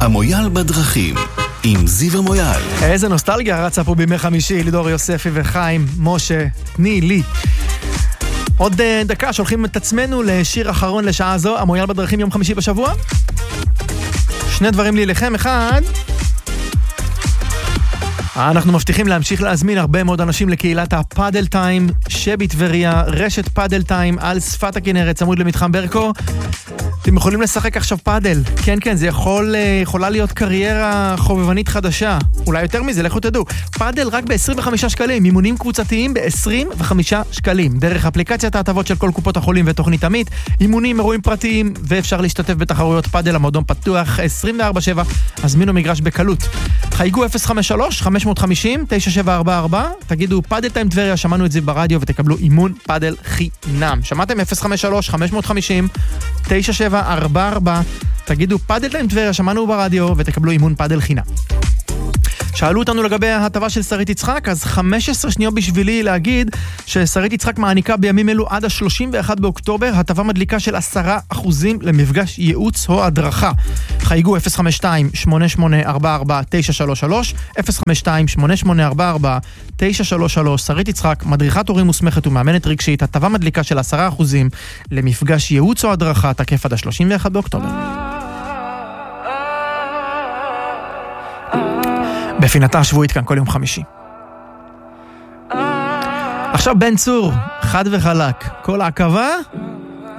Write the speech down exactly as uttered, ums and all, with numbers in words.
המויאל בדרכים עם זיו המויאל. איזה נוסטלגיה רצה פה בימי חמישי, לידור יוספי וחיים משה, תני לי. עוד דקה שולחים את עצמנו לשיר אחרון לשעה זו, המויאל בדרכים יום חמישי בשבוע. שני דברים לי לכם, אחד, אנחנו מבטיחים להמשיך להזמין הרבה מאוד אנשים לקהילת הפאדל טיים שבטבריה, רשת פאדל טיים על שפת הכנרת, צמוד למתחם ברקו. אתם יכולים לשחק עכשיו פאדל. כן, כן, זה יכול, יכולה להיות קריירה חובבנית חדשה. אולי יותר מזה, לכו תדעו. פאדל רק ב-עשרים וחמישה שקלים, מימונים קבוצתיים ב-עשרים וחמישה שקלים. דרך אפליקציית ההטבות של כל קופות החולים ותוכנית עמית, אימונים, אירועים פרטיים, ואפשר להשתתף בתחרויות פאדל, המועדון פתוח עשרים וארבע שבע, הזמינו מגרש בקלות. חייגו אפס חמש שלוש חמש חמש אפס תשע שבע ארבע ארבע, תגידו פאדל טיים טבריה, שמענו את זה ברדיו ותקבלו אימון פאדל חינם. שמעתם? אפס חמש שלוש חמש חמש אפס תשע שבע ארבע ארבע, תגידו פאדל טיים טבריה, שמענו ברדיו ותקבלו אימון פאדל חינם. שאלו אותנו לגבי ההטבה של שרית יצחק, אז חמש עשרה שניות בשבילי להגיד ששרית יצחק מעניקה בימים אלו עד ה-שלושים ואחד באוקטובר הטבה מדליקה של עשרה אחוזים למפגש ייעוץ או הדרכה. חייגו אפס חמש שתיים שמונה שמונה ארבע ארבע תשע שלוש שלוש, אפס חמש שתיים שמונה שמונה ארבע ארבע תשע שלוש שלוש. שרית יצחק, מדריכת הורים מוסמכת ומאמנת רגשית, הטבה מדליקה של עשרה אחוזים למפגש ייעוץ או הדרכה, תקף עד ה-שלושים ואחד באוקטובר. בפינתה השבועית כאן כל יום חמישי. עכשיו בן צור, חד וחלק, כל העקבה